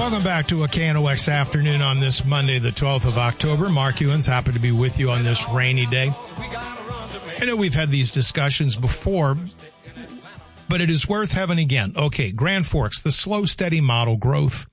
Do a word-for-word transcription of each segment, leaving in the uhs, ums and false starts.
Welcome back to a K N O X afternoon on this Monday, the twelfth of October. Mark Ewens, happy to be with you on this rainy day. I know we've had these discussions before, but it is worth having again. Okay, Grand Forks, the slow, steady model growth.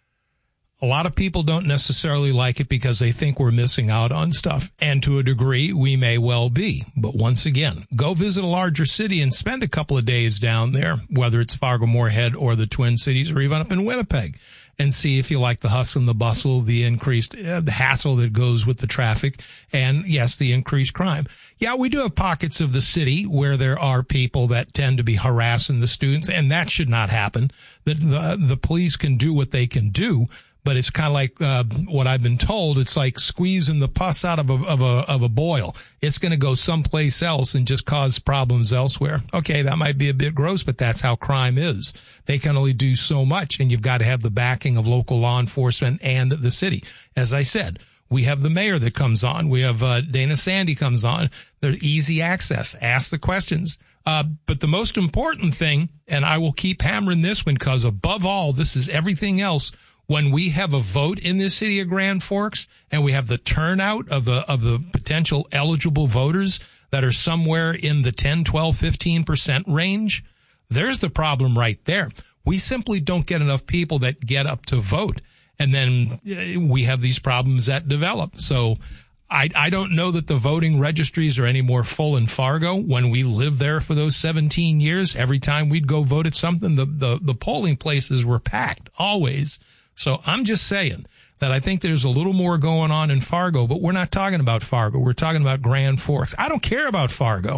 A lot of people don't necessarily like it because they think we're missing out on stuff. And to a degree, we may well be. But once again, go visit a larger city and spend a couple of days down there, whether it's Fargo-Moorhead or the Twin Cities or even up in Winnipeg, and see if you like the hustle and the bustle, the increased uh, the hassle that goes with the traffic, and, yes, the increased crime. Yeah, we do have pockets of the city where there are people that tend to be harassing the students, and that should not happen. The, the, the police can do what they can do. But it's kind of like uh, what I've been told. It's like squeezing the pus out of a of a of a boil. It's going to go someplace else and just cause problems elsewhere. Okay, that might be a bit gross, but that's how crime is. They can only do so much, and you've got to have the backing of local law enforcement and the city. As I said, we have the mayor that comes on. We have uh, Dana Sandy comes on. There's easy access. Ask the questions. Uh, but the most important thing, and I will keep hammering this one because above all, this is everything else. When we have a vote in this city of Grand Forks and we have the turnout of the of the potential eligible voters that are somewhere in the ten, twelve, fifteen percent range, there's the problem right there. We simply don't get enough people that get up to vote. And then we have these problems that develop. So I, I don't know that the voting registries are any more full in Fargo. When we lived there for those seventeen years, every time we'd go vote at something, the, the, the polling places were packed, always. So I'm just saying that I think there's a little more going on in Fargo, but we're not talking about Fargo. We're talking about Grand Forks. I don't care about Fargo.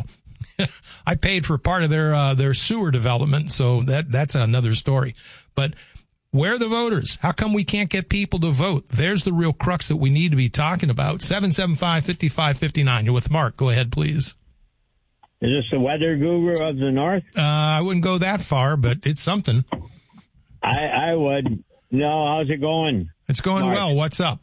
I paid for part of their uh, their sewer development, so that that's another story. But where are the voters? How come we can't get people to vote? There's the real crux that we need to be talking about. seven seven five, five five five nine. You're with Mark. Go ahead, please. Is this the weather guru of the North? Uh, I wouldn't go that far, but it's something. I, I would. No, how's it going? It's going Mark? well. What's up?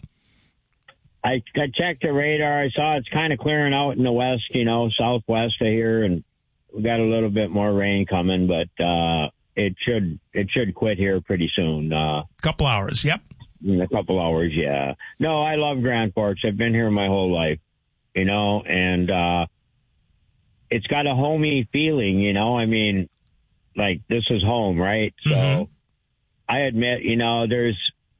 I, I checked the radar. I saw it's kind of clearing out in the west, you know, southwest of here, and we got a little bit more rain coming, but uh, it should it should quit here pretty soon. Uh, couple hours, yep. In a couple hours, yeah. No, I love Grand Forks. I've been here my whole life, you know, and uh, it's got a homey feeling, you know. I mean, like this is home, right? So. Mm-hmm. I admit, you know, there's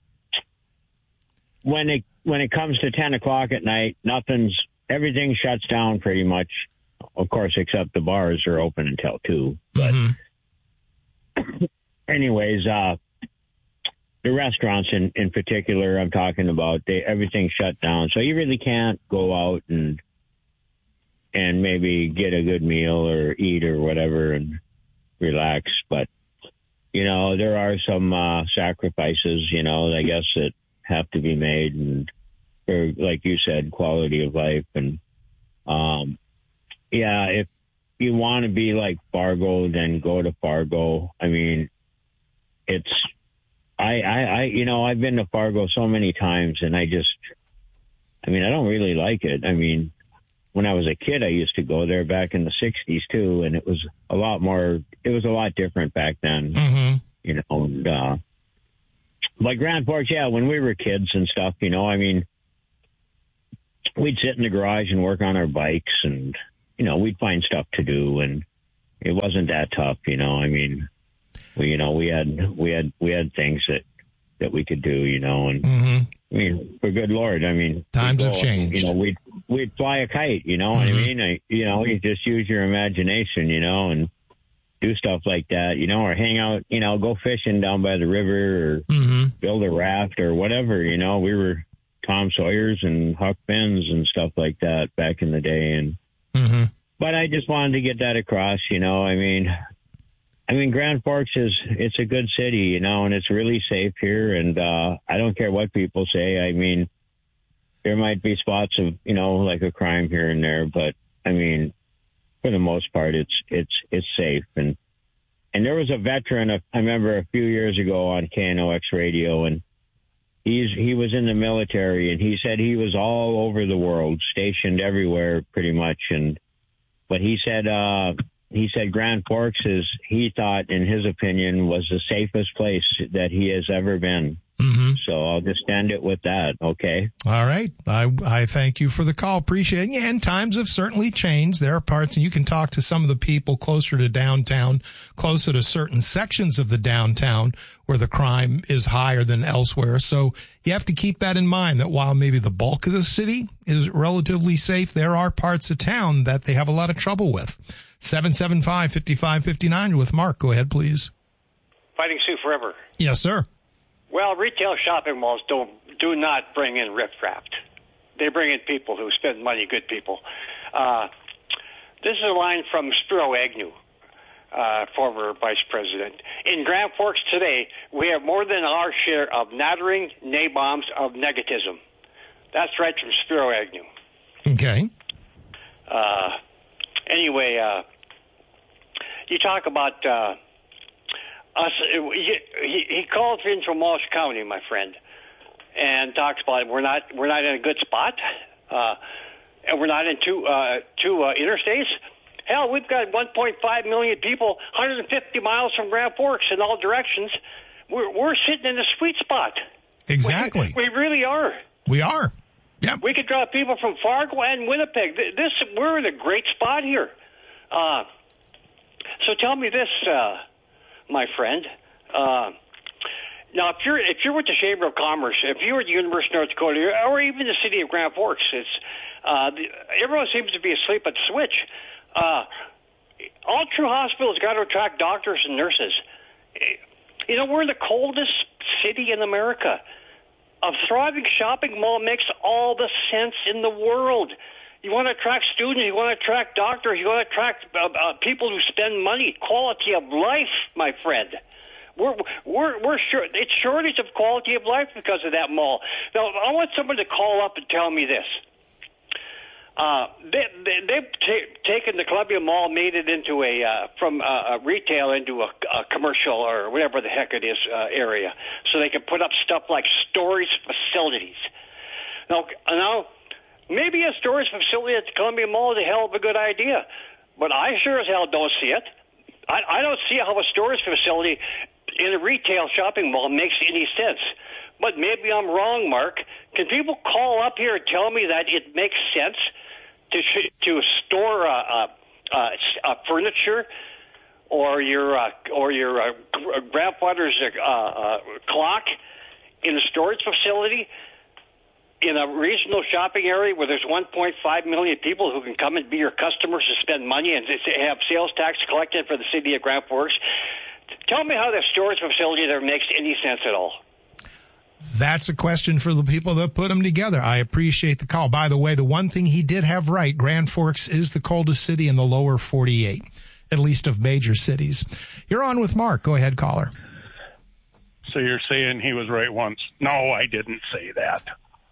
when it when it comes to ten o'clock at night, nothing's everything shuts down pretty much. Of course, except the bars are open until two. But mm-hmm. anyways, uh, the restaurants in, in particular, I'm talking about, they everything's shut down, so you really can't go out and and maybe get a good meal or eat or whatever and relax, but. You know, there are some uh, sacrifices, you know, I guess that have to be made, and for, like you said, quality of life. And, um, yeah, if you want to be like Fargo, then go to Fargo. I mean, it's, I, I, I, you know, I've been to Fargo so many times, and I just, I mean, I don't really like it. I mean, when I was a kid, I used to go there back in the sixties too, and it was a lot more, it was a lot different back then, mm-hmm. you know, and, uh, like Grand Forks, yeah, when we were kids and stuff, you know, I mean, we'd sit in the garage and work on our bikes, and, you know, we'd find stuff to do, and it wasn't that tough, you know, I mean, we, you know, we had, we had, we had things that, that we could do, you know, and mm-hmm. I mean, for good Lord, I mean, times go, have changed. You know, we'd we'd fly a kite, you know mm-hmm. what I mean? I, you know, you just use your imagination, you know, and do stuff like that, you know, or hang out, you know, go fishing down by the river, or mm-hmm. build a raft or whatever, you know. We were Tom Sawyers and Huck Finns and stuff like that back in the day, and mm-hmm. but I just wanted to get that across, you know. I mean. I mean, Grand Forks is, it's a good city, you know, and it's really safe here. And uh, I don't care what people say. I mean, there might be spots of, you know, like a crime here and there. But, I mean, for the most part, it's it's it's safe. And and there was a veteran, I remember a few years ago on K N O X radio, and he's he was in the military, and he said he was all over the world, stationed everywhere pretty much. And but he said... uh He said Grand Forks is, he thought, in his opinion, was the safest place that he has ever been. Mm-hmm. So I'll just end it with that. Okay. All right. I, I thank you for the call. Appreciate it. And times have certainly changed. There are parts, and you can talk to some of the people closer to downtown, closer to certain sections of the downtown where the crime is higher than elsewhere. So you have to keep that in mind, that while maybe the bulk of the city is relatively safe, there are parts of town that they have a lot of trouble with. seven seven five, five five five nine with Mark. Go ahead, please. Fighting Sioux forever. Yes, sir. Well, retail shopping malls don't do not bring in riffraff. They bring in people who spend money, good people. Uh, this is a line from Spiro Agnew, uh, former vice president. In Grand Forks today, we have more than our share of nattering, nabombs, of negativism. That's right from Spiro Agnew. Okay. Uh, anyway, uh, you talk about... Uh, Us, he, he calls in from Walsh County, my friend, and talks about we're not we're not in a good spot, uh, and we're not in two uh, two uh, interstates. Hell, we've got one point five million people, one hundred fifty miles from Grand Forks in all directions. We're we're sitting in a sweet spot. Exactly, we, we really are. We are. Yeah, we could draw people from Fargo and Winnipeg. This we're in a great spot here. Uh, so tell me this. Uh, My friend, uh, now if you're if you're with the Chamber of Commerce, if you're at the University of North Dakota, or even the city of Grand Forks, it's uh, the, everyone seems to be asleep at the switch. Uh, all true hospitals got to attract doctors and nurses. You know, we're in the coldest city in America. A thriving shopping mall makes all the sense in the world. You want to attract students, you want to attract doctors, you want to attract uh, uh, people who spend money, quality of life, my friend. We're we're we're sure it's shortage of quality of life because of that mall. Now, I want someone to call up and tell me this. Uh, they, they, they've t- taken the Columbia Mall, made it into a uh, from uh, a retail into a, a commercial or whatever the heck it is uh, area, so they can put up stuff like storage facilities. Now, now. Maybe a storage facility at the Columbia Mall is a hell of a good idea, but I sure as hell don't see it. I, I don't see how a storage facility in a retail shopping mall makes any sense. But maybe I'm wrong, Mark. Can people call up here and tell me that it makes sense to to store uh, uh, uh, uh, furniture or your uh, or your uh, grandfather's uh, uh, clock in a storage facility in a regional shopping area where there's one point five million people who can come and be your customers to spend money and have sales tax collected for the city of Grand Forks? Tell me how the storage facility there makes any sense at all. That's a question for the people that put them together. I appreciate the call. By the way, the one thing he did have right, Grand Forks is the coldest city in the lower forty-eight, at least of major cities. You're on with Mark. Go ahead, caller. So you're saying he was right once. No, I didn't say that.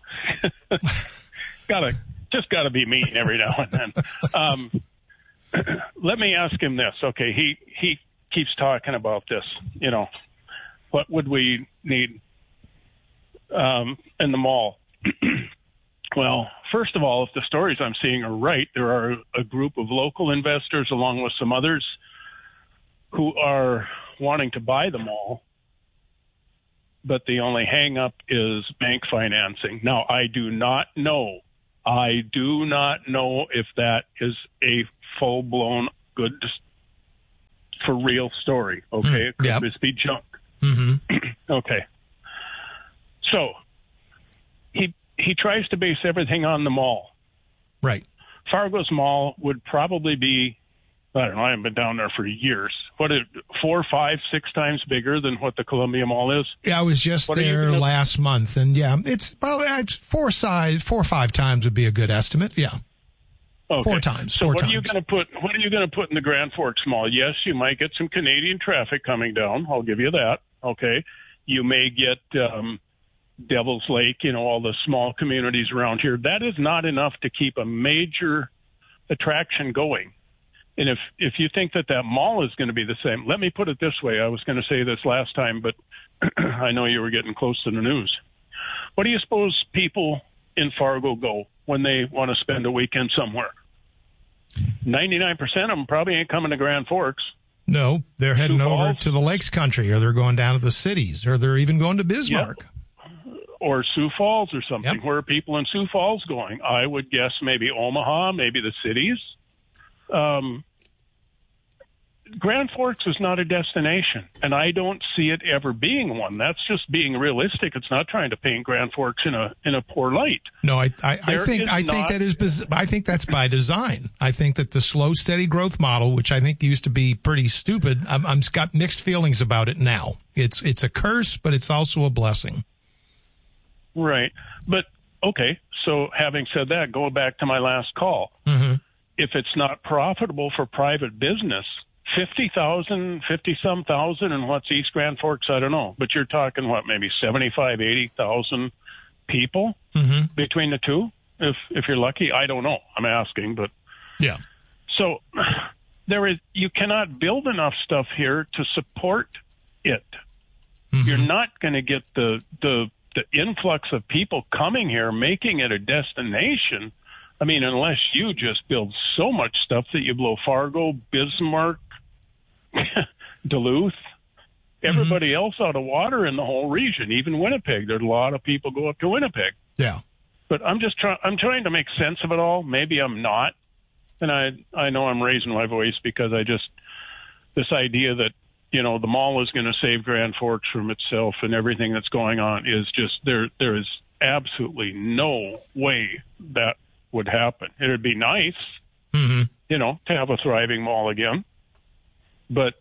gotta just gotta be mean every now and then. Um, let me ask him this. Okay, he he keeps talking about this. You know, what would we need um, in the mall? Well, first of all, if the stories I'm seeing are right, there are a group of local investors along with some others who are wanting to buy the mall. But the only hang-up is bank financing. Now, I do not know, I do not know if that is a full-blown, good, for real story, okay? Mm, it could yep. just be junk. Mm-hmm. Okay. So, he he tries to base everything on the mall. Right. Fargo's mall would probably be, I don't know, I haven't been down there for years. What is four, five, six times bigger than what the Columbia Mall is? Yeah, I was just what there gonna... last month, and yeah, it's well, it's four size, four or five times would be a good estimate. Yeah, okay. four times. So four what times. are you going to put? What are you going to put in the Grand Forks Mall? Yes, you might get some Canadian traffic coming down. I'll give you that. Okay, you may get um, Devil's Lake. You know, all the small communities around here. That is not enough to keep a major attraction going. And if, if you think that that mall is going to be the same, let me put it this way. I was going to say this last time, but I know you were getting close to the news. What do you suppose people in Fargo go when they want to spend a weekend somewhere? ninety-nine percent of them probably ain't coming to Grand Forks. No, they're heading over to the Lakes Country, or they're going down to the cities, or they're even going to Bismarck. Yeah. or Sioux Falls or something. Yep. Where are people in Sioux Falls going? I would guess maybe Omaha, maybe the cities. Um, Grand Forks is not a destination, and I don't see it ever being one. That's just being realistic. It's not trying to paint Grand Forks in a in a poor light. No, I I, I There think is I think not- that is I think that's by design. I think that the slow, steady growth model, which I think used to be pretty stupid, I'm, I'm got mixed feelings about it now. It's it's a curse, but it's also a blessing. Right. But, okay, so having said that, go back to my last call. Mm-hmm. If it's not profitable for private business, fifty thousand, fifty-some thousand, and what's East Grand Forks? I don't know. But you're talking, what, maybe seventy-five, eighty thousand people Mm-hmm. between the two? If if you're lucky, I don't know. I'm asking, but Yeah. so there is. You cannot build enough stuff here to support it. Mm-hmm. You're not going to get the the the influx of people coming here, making it a destination. I mean, unless you just build so much stuff that you blow Fargo, Bismarck, Duluth, everybody mm-hmm. else out of water in the whole region, even Winnipeg. There's a lot of people go up to Winnipeg. Yeah. But I'm just trying. I'm trying to make sense of it all. Maybe I'm not, and I I know I'm raising my voice because I just this idea that you know the mall is going to save Grand Forks from itself and everything that's going on is just there. There is absolutely no way that would happen. It would be nice, Mm-hmm. you know, to have a thriving mall again, but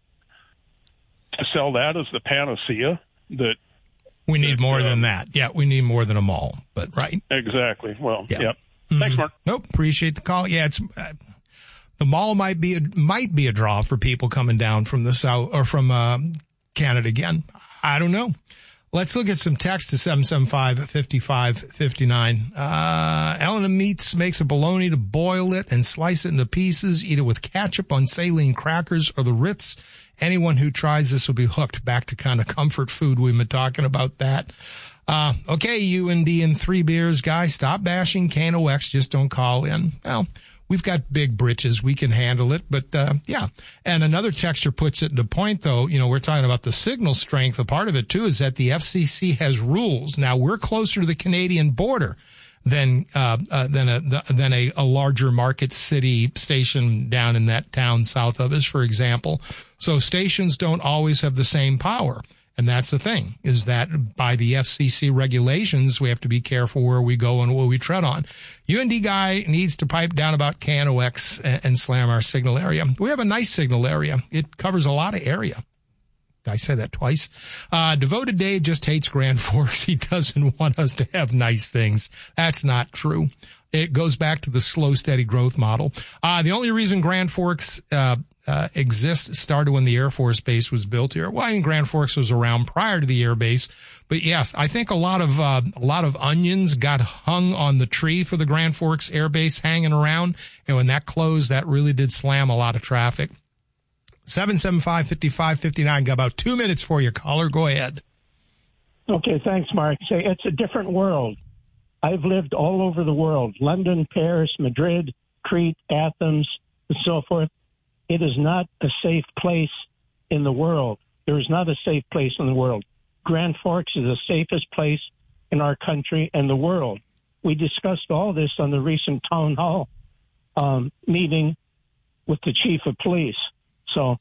to sell that as the panacea that. We need more um, than that. Yeah, we need more than a mall. But right. Exactly. Well, Yeah. yep. Mm-hmm. Thanks, Mark. Nope. Appreciate the call. Yeah, it's uh, the mall might be a, might be a draw for people coming down from the south or from uh, Canada again. I don't know. Let's look at some text to seven seven five, five five five nine. Uh, Ellen Meats makes a bologna to boil it and slice it into pieces. Eat it with ketchup on saline crackers or the Ritz. Anyone who tries this will be hooked. Back to kind of comfort food. We've been talking about that. Uh, okay, U N D and three beers, guys. Stop bashing K N O X. Just don't call in. Well, we've got big britches. We can handle it. But, uh, yeah. And another texter puts it into point, though. You know, we're talking about the signal strength. A part of it, too, is that the F C C has rules. Now, we're closer to the Canadian border than uh, uh, than a than a, a larger market city station down in that town south of us, for example. So stations don't always have the same power. And that's the thing, is that by the F C C regulations, we have to be careful where we go and what we tread on. U N D guy needs to pipe down about K N O X and, and slam our signal area. We have a nice signal area. It covers a lot of area. I say that twice. Uh, Devoted Dave just hates Grand Forks. He doesn't want us to have nice things. That's not true. It goes back to the slow, steady growth model. Uh, the only reason Grand Forks, uh, uh, exists started when the Air Force Base was built here. Well, I think Grand Forks was around prior to the Air Base. But yes, I think a lot of, uh, a lot of onions got hung on the tree for the Grand Forks Air Base hanging around. And when that closed, that really did slam a lot of traffic. seven seven five, five five five nine. Got about two minutes for you, caller. Go ahead. Okay, thanks, Mark. Say it's a different world. I've lived all over the world, London, Paris, Madrid, Crete, Athens, and so forth. It is not a safe place in the world. There is not a safe place in the world. Grand Forks is the safest place in our country and the world. We discussed all this on the recent town hall um, meeting with the chief of police. So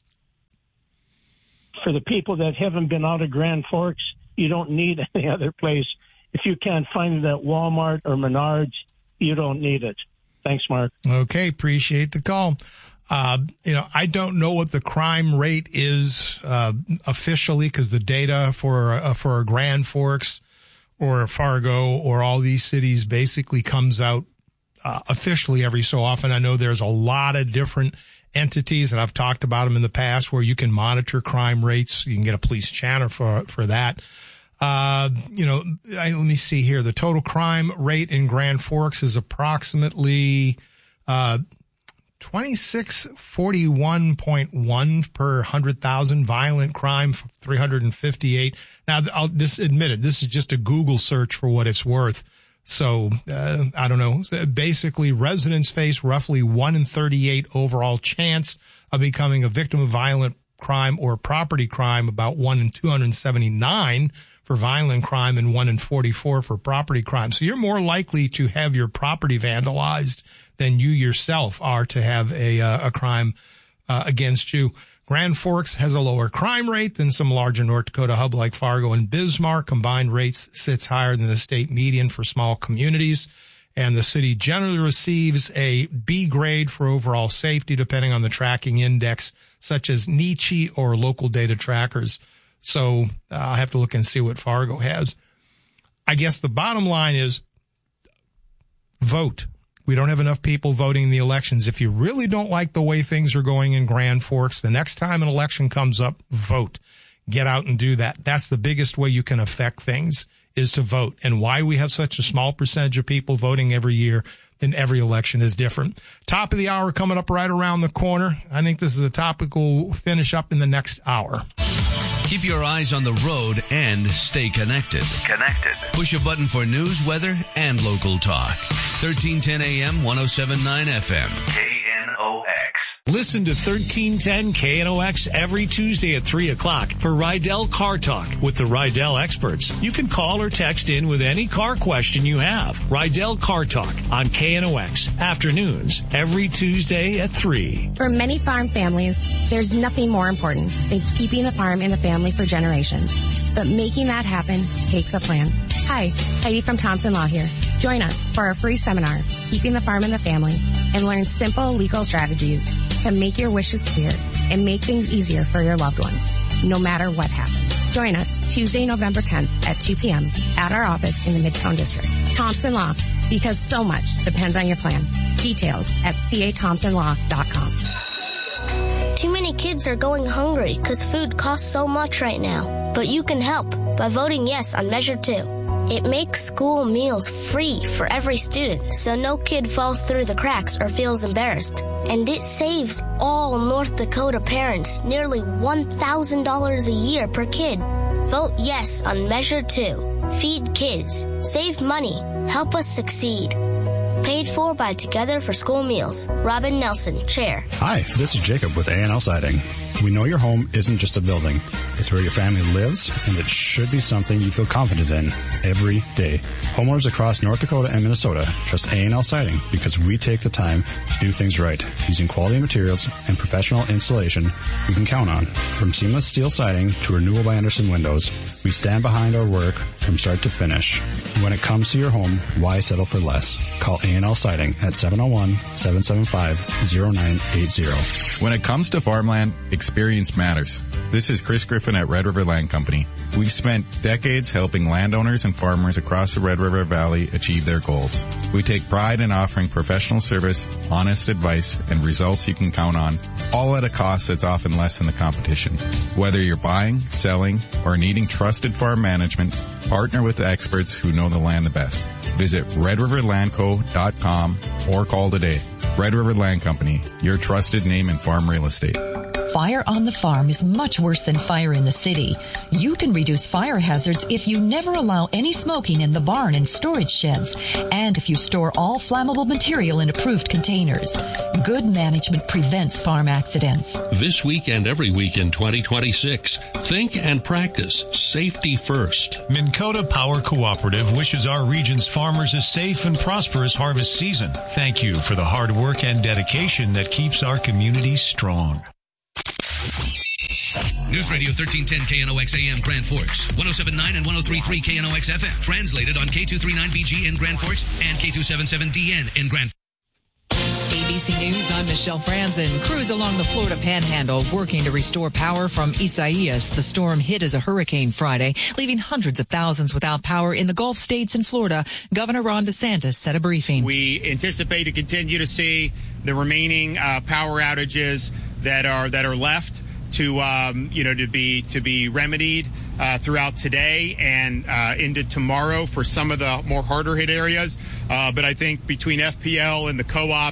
for the people that haven't been out of Grand Forks, you don't need any other place. If you can't find it at Walmart or Menards, you don't need it. Thanks, Mark. Okay, appreciate the call. Uh, you know, I don't know what the crime rate is uh, officially because the data for uh, for Grand Forks or Fargo or all these cities basically comes out uh, officially every so often. I know there's a lot of different entities, and I've talked about them in the past, where you can monitor crime rates. You can get a police channel for for that. Uh, you know, I, let me see here. The total crime rate in Grand Forks is approximately uh, twenty-six forty-one point one per one hundred thousand. Violent crime, three hundred fifty-eight. Now, I'll this admitted, this is just a Google search for what it's worth. So, uh, I don't know. Basically, residents face roughly one in thirty-eight overall chance of becoming a victim of violent crime or property crime, about one in two hundred seventy-nine for violent crime and one in forty-four for property crime. So you're more likely to have your property vandalized than you yourself are to have a, uh, a crime uh, against you. Grand Forks has a lower crime rate than some larger North Dakota hub like Fargo and Bismarck. Combined rates sits higher than the state median for small communities. And the city generally receives a B grade for overall safety, depending on the tracking index, such as N I C H I or local data trackers. So uh, I'll have to look and see what Fargo has. I guess the bottom line is vote. We don't have enough people voting in the elections. If you really don't like the way things are going in Grand Forks, the next time an election comes up, vote. Get out and do that. That's the biggest way you can affect things, is to vote. And why we have such a small percentage of people voting every year in every election is different. Top of the hour coming up right around the corner. I think this is a topic we'll finish up in the next hour. Keep your eyes on the road and stay connected. Connected. Push a button for news, weather, and local talk. thirteen ten A M, ten seventy-nine F M. K N O X. Listen to thirteen ten K N O X every Tuesday at three o'clock for Rydell Car Talk with the Rydell experts. You can call or text in with any car question you have. Rydell Car Talk on K N O X, afternoons, every Tuesday at three. For many farm families, there's nothing more important than keeping the farm in the family for generations. But making that happen takes a plan. Hi, Heidi from Thompson Law here. Join us for our free seminar, Keeping the Farm in the Family, and learn simple legal strategies to make your wishes clear and make things easier for your loved ones, no matter what happens. Join us Tuesday, November tenth at two p.m. at our office in the Midtown District. Thompson Law, because so much depends on your plan. Details at c a thompson law dot com. Too many kids are going hungry because food costs so much right now. But you can help by voting yes on Measure two. It makes school meals free for every student, so no kid falls through the cracks or feels embarrassed. And it saves all North Dakota parents nearly one thousand dollars a year per kid. Vote yes on Measure two. Feed kids. Save money. Help us succeed. Paid for by Together for School Meals. Robin Nelson, Chair. Hi, this is Jacob with A and L Siding. We know your home isn't just a building. It's where your family lives, and it should be something you feel confident in every day. Homeowners across North Dakota and Minnesota trust A and L Siding because we take the time to do things right, using quality materials and professional installation we can count on. From seamless steel siding to Renewal by Andersen windows, we stand behind our work from start to finish. When it comes to your home, why settle for less? Call A and L Siding at seven oh one, seven seven five, oh nine eight oh. When it comes to farmland, experience matters. This is Chris Griffin at Red River Land Company. We've spent decades helping landowners and farmers across the Red River Valley achieve their goals. We take pride in offering professional service, honest advice, and results you can count on, all at a cost that's often less than the competition. Whether you're buying, selling, or needing trusted farm management, partner with the experts who know the land the best. Visit red river land co dot com or call today. Red River Land Company, your trusted name in farm real estate. Fire on the farm is much worse than fire in the city. You can reduce fire hazards if you never allow any smoking in the barn and storage sheds, and if you store all flammable material in approved containers. Good management prevents farm accidents. This week and every week in twenty twenty-six, think and practice safety first. Minn Kota Power Cooperative wishes our region's farmers a safe and prosperous harvest season. Thank you for the hard work and dedication that keeps our communities strong. News Radio thirteen ten K N O X A M Grand Forks, ten seventy-nine and ten thirty-three K N O X F M. Translated on K two thirty-nine B G in Grand Forks and K two seventy-seven D N in Grand Forks. A B C News, I'm Michelle Franzen. Crews along the Florida Panhandle working to restore power from Isaias. The storm hit as a hurricane Friday, leaving hundreds of thousands without power in the Gulf states and Florida. Governor Ron DeSantis said a briefing. We anticipate to continue to see the remaining uh, power outages that are that are left to um, you know to be to be remedied uh, throughout today and uh, into tomorrow for some of the more harder hit areas. Uh, but I think between F P L and the co-ops,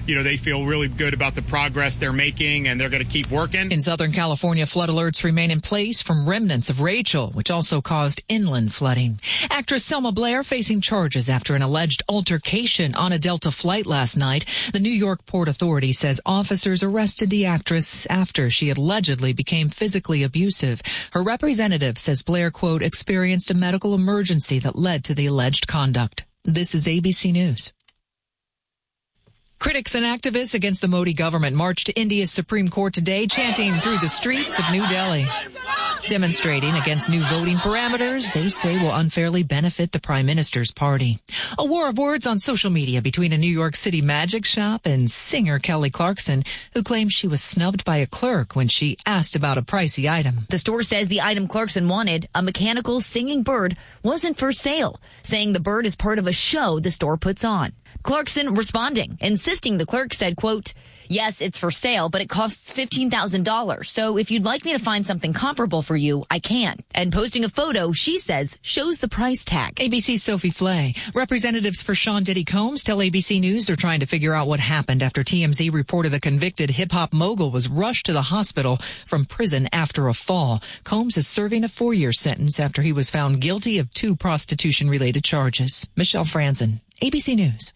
you know, they feel really good about the progress they're making, and they're going to keep working. In Southern California, flood alerts remain in place from remnants of Rachel, which also caused inland flooding. Actress Selma Blair facing charges after an alleged altercation on a Delta flight last night. The New York Port Authority says officers arrested the actress after she allegedly became physically abusive. Her representative says Blair, quote, experienced a medical emergency that led to the alleged conduct. This is A B C News. Critics and activists against the Modi government marched to India's Supreme Court today, chanting through the streets of New Delhi. Demonstrating against new voting parameters they say will unfairly benefit the Prime Minister's party. A war of words on social media between a New York City magic shop and singer Kelly Clarkson, who claims she was snubbed by a clerk when she asked about a pricey item. The store says the item Clarkson wanted, a mechanical singing bird, wasn't for sale, saying the bird is part of a show the store puts on. Clarkson responding, insisting the clerk said, quote, yes, it's for sale, but it costs fifteen thousand dollars. So if you'd like me to find something comparable for you, I can. And posting a photo, she says, shows the price tag. A B C's Sophie Flay. Representatives for Sean Diddy Combs tell A B C News they're trying to figure out what happened after T M Z reported the convicted hip-hop mogul was rushed to the hospital from prison after a fall. Combs is serving a four-year sentence after he was found guilty of two prostitution-related charges. Michelle Franzen, A B C News.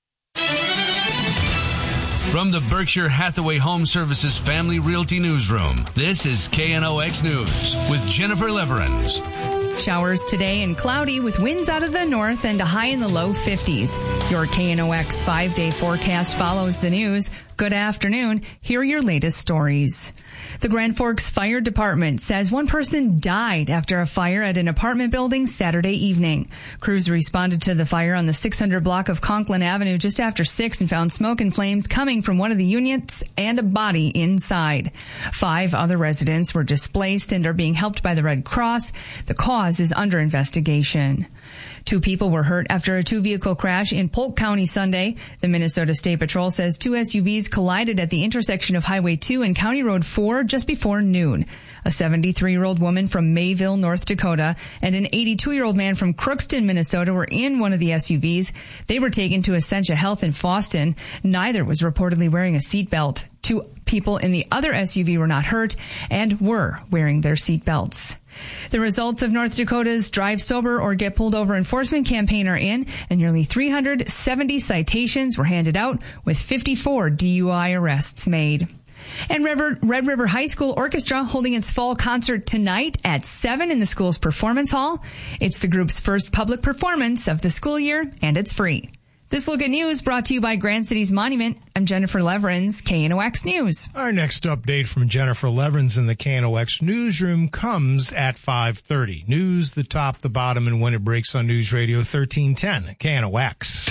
From the Berkshire Hathaway Home Services Family Realty Newsroom, this is K N O X News with Jennifer Leverins. Showers today and cloudy with winds out of the north and a high in the low fifties. Your K N O X five-day forecast follows the news. Good afternoon. Here are your latest stories. The Grand Forks Fire Department says one person died after a fire at an apartment building Saturday evening. Crews responded to the fire on the six hundred block of Conklin Avenue just after six and found smoke and flames coming from one of the units and a body inside. Five other residents were displaced and are being helped by the Red Cross. The cause is under investigation. Two people were hurt after a two-vehicle crash in Polk County Sunday. The Minnesota State Patrol says two S U Vs collided at the intersection of Highway two and County Road four just before noon. A seventy-three-year-old woman from Mayville, North Dakota, and an eighty-two-year-old man from Crookston, Minnesota, were in one of the S U Vs. They were taken to Essentia Health in Foston. Neither was reportedly wearing a seatbelt. Two people in the other S U V were not hurt and were wearing their seatbelts. The results of North Dakota's Drive Sober or Get Pulled Over enforcement campaign are in, and nearly three hundred seventy citations were handed out, with fifty-four D U I arrests made. And Red River High School Orchestra holding its fall concert tonight at seven in the school's performance hall. It's the group's first public performance of the school year, and it's free. This Look at News brought to you by Grand Cities Monument. I'm Jennifer Leverins, K N O X News. Our next update from Jennifer Leverins in the K N O X newsroom comes at five thirty. News, the top, the bottom, and when it breaks on News Radio thirteen ten, K N O X.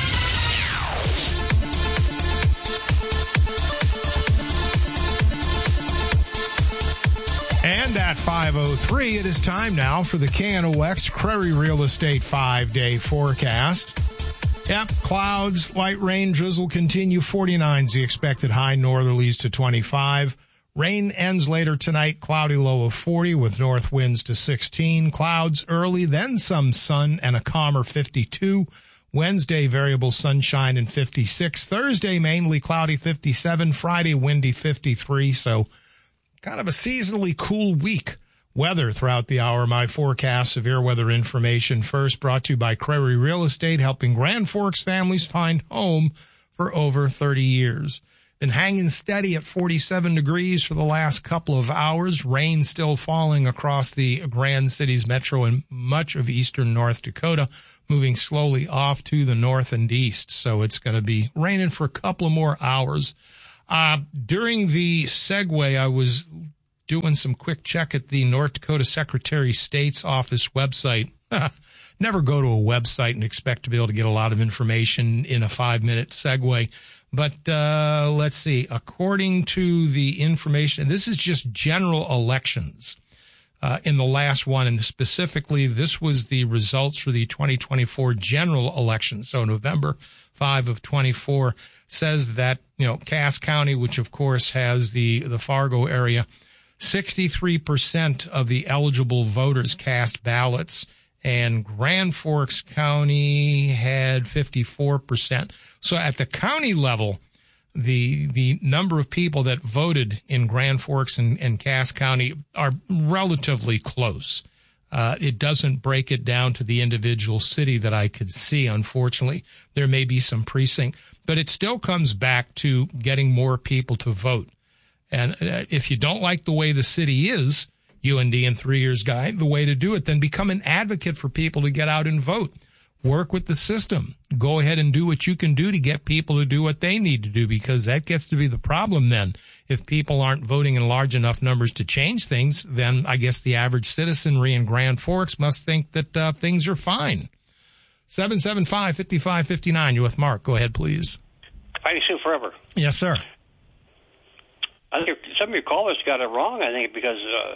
And at five oh three, it is time now for the K N O X Crary Real Estate five-day forecast. Yep, clouds, light rain, drizzle continue. forty-nine is the expected high, northerlies to twenty-five. Rain ends later tonight, cloudy low of forty with north winds to sixteen. Clouds early, then some sun and a calmer fifty-two. Wednesday, variable sunshine and fifty-six. Thursday, mainly cloudy, fifty-seven. Friday, windy, fifty-three. So kind of a seasonally cool week. Weather throughout the hour. My forecast, severe weather information first, brought to you by Crary Real Estate, helping Grand Forks families find home for over thirty years. Been hanging steady at forty-seven degrees for the last couple of hours. Rain still falling across the Grand Cities metro and much of eastern North Dakota, moving slowly off to the north and east. So it's going to be raining for a couple of more hours. Uh, during the segue, I was doing some quick check at the North Dakota Secretary of State's office website. Never go to a website and expect to be able to get a lot of information in a five-minute segue. But uh, let's see. According to the information, and this is just general elections uh, in the last one, and specifically this was the results for the twenty twenty-four general election. So November fifth of twenty-four says that, you know, Cass County, which of course has the, the Fargo area, sixty-three percent of the eligible voters cast ballots, and Grand Forks County had fifty-four percent. So at the county level, the the number of people that voted in Grand Forks and, and Cass County are relatively close. Uh, it doesn't break it down to the individual city that I could see, unfortunately. There may be some precinct, but it still comes back to getting more people to vote. And uh, if you don't like the way the city is, U N D in three years guy, the way to do it, then become an advocate for people to get out and vote. Work with the system. Go ahead and do what you can do to get people to do what they need to do, because that gets to be the problem then. If people aren't voting in large enough numbers to change things, then I guess the average citizenry in Grand Forks must think that uh, things are fine. seven seven five, five five five nine. You're with Mark. Go ahead, please. Heidi Sue Forever. Yes, sir. I think some of your callers got it wrong, I think, because uh,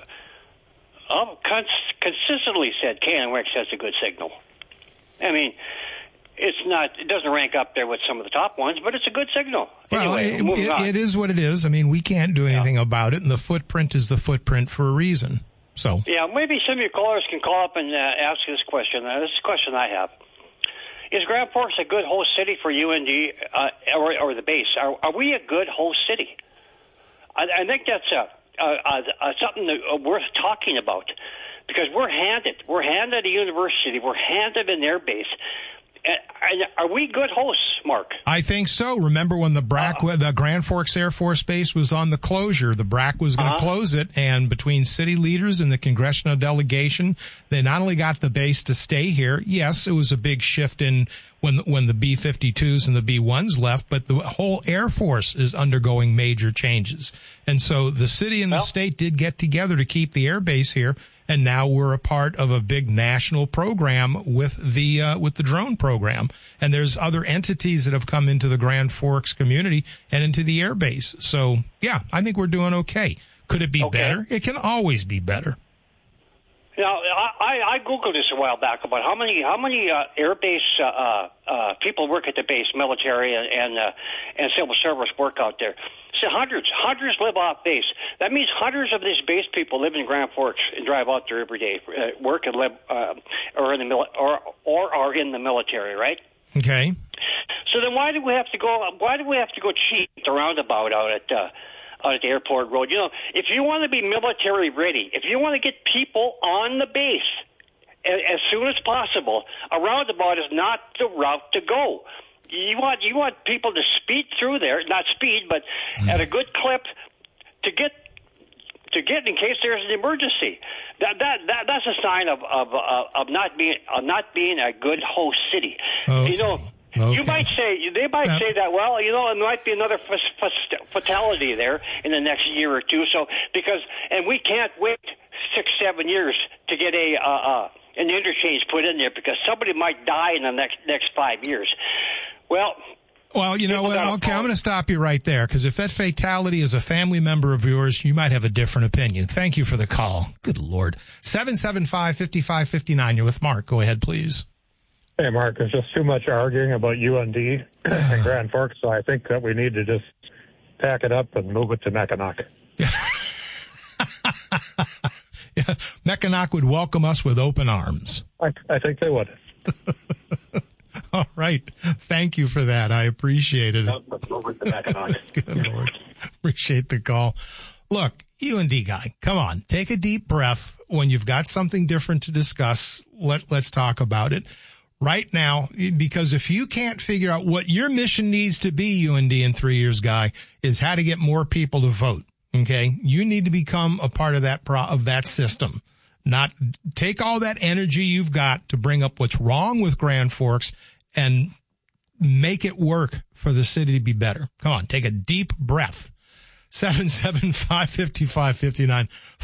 I've cons- consistently said K N O X has a good signal. I mean, it's not, it doesn't rank up there with some of the top ones, but it's a good signal. Well, anyway, it, moving it, on. it is what it is. I mean, we can't do anything yeah. about it, and the footprint is the footprint for a reason. So, yeah, maybe some of your callers can call up and uh, ask this question. Uh, this is a question I have. Is Grand Forks a good host city for U N D uh, or, or the base? Are, are we a good host city? I, I think that's uh, uh, uh, something that, uh, worth talking about, because we're handed. We're handed a university. We're handed an air base. And are we good hosts, Mark? I think so. Remember when the B R A C, uh, the Grand Forks Air Force Base was on the closure, the B R A C was going to uh-huh. close it, and between city leaders and the congressional delegation, they not only got the base to stay here. Yes, it was a big shift in when when the B fifty-twos and the B ones left, but the whole Air Force is undergoing major changes. And so the city and well, the state did get together to keep the air base here. And now we're a part of a big national program with the uh, with the drone program. And there's other entities that have come into the Grand Forks community and into the air base. So, yeah, I think we're doing okay. Could it be okay. better? It can always be better. Now, I, I Googled this a while back about how many how many uh, air base uh, uh, people work at the base, military and and, uh, and civil service work out there. So hundreds, hundreds live off base. That means hundreds of these base people live in Grand Forks and drive out there every day, uh, work and live, uh, or in the mil- or or are in the military, right? Okay. So then, why do we have to go? Why do we have to go cheat the roundabout out at? Uh, out at the airport road? You know, if you want to be military ready, if you want to get people on the base as, as soon as possible, a roundabout is not the route to go. You want you want people to speed through there, not speed, but at a good clip to get to get in case there's an emergency. That that, that that's a sign of of uh, of not being of not being a good host city. Okay. You know. Okay. You might say they might yeah. say that. Well, you know, it might be another f- f- fatality there in the next year or two. So because and we can't wait six, seven years to get a uh, uh, an interchange put in there because somebody might die in the next next five years. Well. Well, you know what? Okay, I'm going to stop you right there, because if that fatality is a family member of yours, you might have a different opinion. Thank you for the call. Good Lord. seven seven five, five five five nine. You're with Mark. Go ahead, please. Hey, Mark, there's just too much arguing about U N D and Grand Forks, so I think that we need to just pack it up and move it to Mackinac. Yeah. yeah. Mackinac would welcome us with open arms. I, I think they would. All right. Thank you for that. I appreciate it. Over to Mackinac. Good Lord. Appreciate the call. Look, U N D guy, come on. Take a deep breath. When you've got something different to discuss, let, let's talk about it. Right now, because if you can't figure out what your mission needs to be, U N D in three years, guy, is how to get more people to vote. Okay, you need to become a part of that pro- of that system. Not take all that energy you've got to bring up what's wrong with Grand Forks and make it work for the city to be better. Come on, take a deep breath. seven seven five, five five five nine.